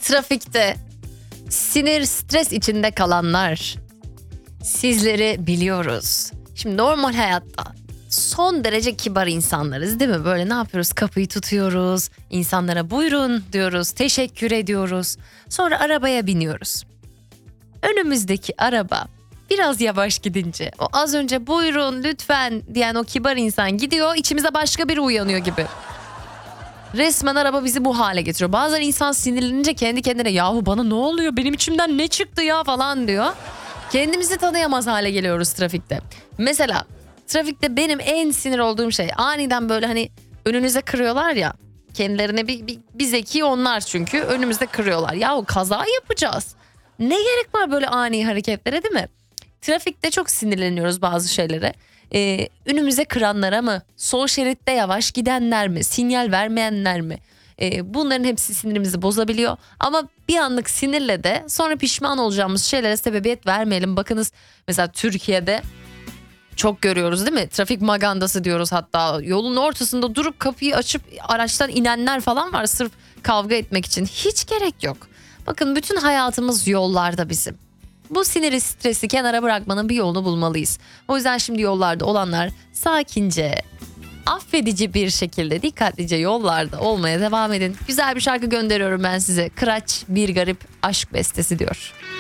Trafikte sinir, stres içinde kalanlar, sizleri biliyoruz. Şimdi normal hayatta son derece kibar insanlarız değil mi? Böyle ne yapıyoruz? Kapıyı tutuyoruz, insanlara buyurun diyoruz, teşekkür ediyoruz. Sonra arabaya biniyoruz. Önümüzdeki araba biraz yavaş gidince o az önce buyurun lütfen diyen o kibar insan gidiyor, içimize başka biri uyanıyor gibi. Resmen araba bizi bu hale getiriyor. Bazen insan sinirlenince kendi kendine yahu bana ne oluyor, benim içimden ne çıktı ya falan diyor. Kendimizi tanıyamaz hale geliyoruz trafikte. Mesela trafikte benim en sinir olduğum şey aniden böyle hani önünüze kırıyorlar ya. Kendilerine bir zeki onlar çünkü önümüzde kırıyorlar. Yahu kaza yapacağız. Ne gerek var böyle ani hareketlere değil mi? Trafikte çok sinirleniyoruz bazı şeylere. Önümüze kıranlara mı? Sol şeritte yavaş gidenler mi? Sinyal vermeyenler mi? Bunların hepsi sinirimizi bozabiliyor. Ama bir anlık sinirle de sonra pişman olacağımız şeylere sebebiyet vermeyelim. Bakınız mesela Türkiye'de çok görüyoruz değil mi? Trafik magandası diyoruz hatta. Yolun ortasında durup kapıyı açıp araçtan inenler falan var sırf kavga etmek için. Hiç gerek yok. Bakın bütün hayatımız yollarda bizim. Bu siniri stresi kenara bırakmanın bir yolunu bulmalıyız. O yüzden şimdi yollarda olanlar sakince, affedici bir şekilde dikkatlice yollarda olmaya devam edin. Güzel bir şarkı gönderiyorum ben size. Kıraç Bir Garip Aşk Bestesi diyor.